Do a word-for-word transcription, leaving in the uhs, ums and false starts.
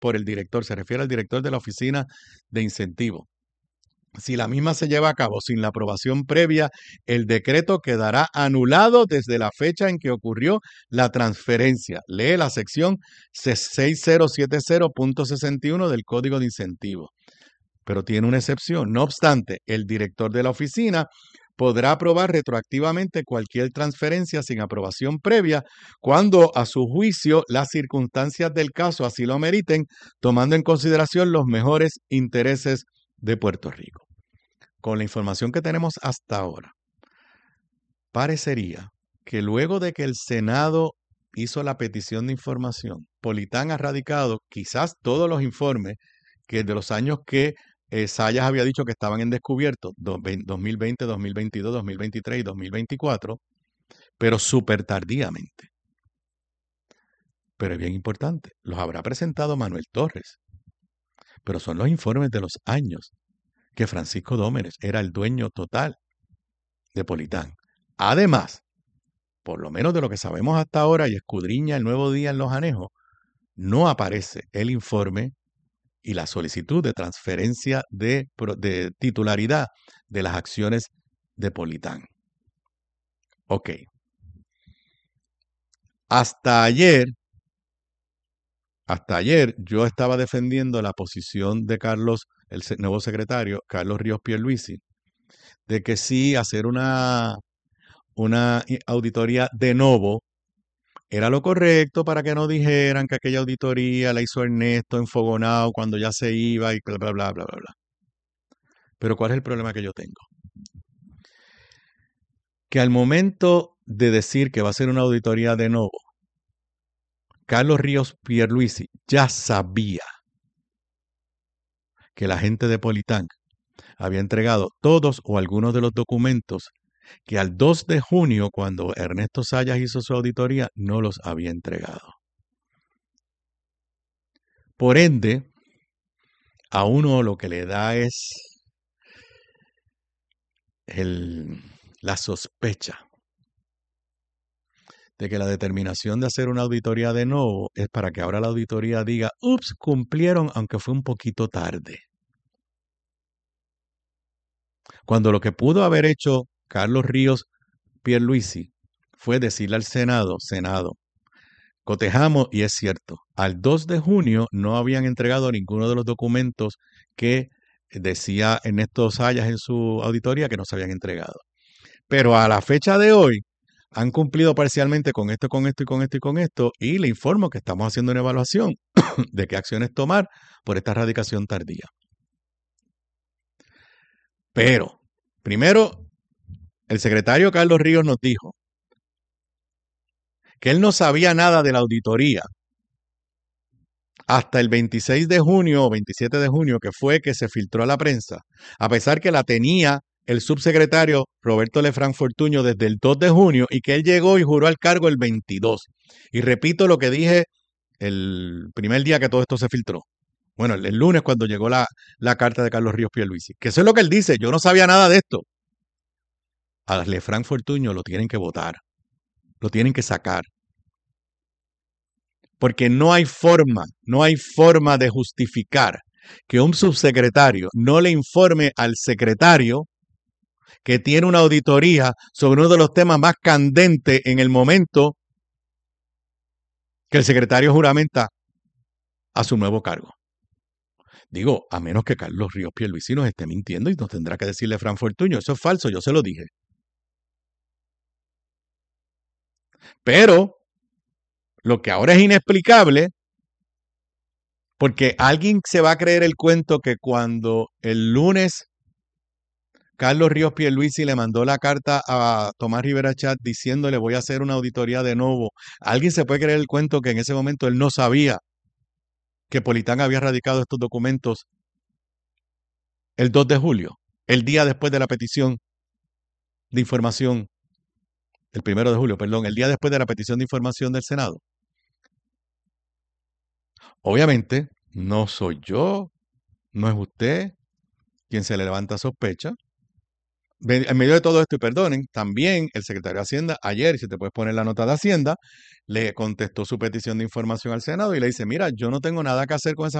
por el director, se refiere al director de la Oficina de Incentivos. Si la misma se lleva a cabo sin la aprobación previa, el decreto quedará anulado desde la fecha en que ocurrió la transferencia. Lee la sección seis mil setenta punto sesenta y uno del Código de Incentivos. Pero tiene una excepción. No obstante, el director de la oficina podrá aprobar retroactivamente cualquier transferencia sin aprobación previa cuando, a su juicio, las circunstancias del caso así lo ameriten, tomando en consideración los mejores intereses de Puerto Rico. Con la información que tenemos hasta ahora, parecería que luego de que el Senado hizo la petición de información, Politán ha radicado quizás todos los informes que de los años que eh, Zayas había dicho que estaban en descubierto, dos mil veinte, dos mil veintidós, dos mil veintitrés y dos mil veinticuatro, pero súper tardíamente. Pero es bien importante, los habrá presentado Manuel Torres, pero son los informes de los años que Francisco Dómenes era el dueño total de Politán. Además, por lo menos de lo que sabemos hasta ahora y escudriña el Nuevo Día en los anejos, no aparece el informe y la solicitud de transferencia de, de titularidad de las acciones de Politán. Ok. Hasta ayer, hasta ayer yo estaba defendiendo la posición de Carlos, el nuevo secretario, Carlos Ríos Pierluisi, de que sí hacer una, una auditoría de novo era lo correcto para que no dijeran que aquella auditoría la hizo Ernesto enfogonado cuando ya se iba y bla, bla, bla, bla, bla, bla. Pero ¿cuál es el problema que yo tengo? Que al momento de decir que va a ser una auditoría de nuevo, Carlos Ríos Pierluisi ya sabía que la gente de Politán había entregado todos o algunos de los documentos que al dos de junio, cuando Ernesto Zayas hizo su auditoría, no los había entregado. Por ende, a uno lo que le da es el, la sospecha de que la determinación de hacer una auditoría de nuevo es para que ahora la auditoría diga, ups, cumplieron, aunque fue un poquito tarde. Cuando lo que pudo haber hecho Carlos Ríos Pierluisi fue decirle al Senado, Senado, cotejamos y es cierto, al dos de junio no habían entregado ninguno de los documentos que decía Ernesto Zayas en su auditoría que no se habían entregado. Pero a la fecha de hoy han cumplido parcialmente con esto, con esto y con esto y con esto, y le informo que estamos haciendo una evaluación de qué acciones tomar por esta erradicación tardía. Pero, primero, el secretario Carlos Ríos nos dijo que él no sabía nada de la auditoría hasta el veintiséis de junio o veintisiete de junio, que fue que se filtró a la prensa, a pesar que la tenía el subsecretario Roberto Lefranc Fortuño desde el dos de junio y que él llegó y juró al cargo el veintidós. Y repito lo que dije el primer día que todo esto se filtró. Bueno, el, el lunes cuando llegó la, la carta de Carlos Ríos Pierluisi. Que eso es lo que él dice, yo no sabía nada de esto. A Lefranc Fortuño lo tienen que votar, lo tienen que sacar. Porque no hay forma, no hay forma de justificar que un subsecretario no le informe al secretario que tiene una auditoría sobre uno de los temas más candentes en el momento que el secretario juramenta a su nuevo cargo. Digo, a menos que Carlos Ríos Pierluisi nos esté mintiendo y nos tendrá que decirle Fran Fortuño, eso es falso, yo se lo dije. Pero lo que ahora es inexplicable, porque alguien se va a creer el cuento que cuando el lunes Carlos Ríos Pierluisi le mandó la carta a Tomás Rivera Chat diciéndole voy a hacer una auditoría de nuevo. Alguien se puede creer el cuento que en ese momento él no sabía que Politán había radicado estos documentos el dos de julio, el día después de la petición de información, el primero de julio, perdón, el día después de la petición de información del Senado. Obviamente, no soy yo, no es usted quien se le levanta sospecha. ve- en medio de todo esto, y perdonen, también el secretario de Hacienda ayer, si te puedes poner la nota de Hacienda, le contestó su petición de información al Senado y le dice, mira, yo no tengo nada que hacer con esa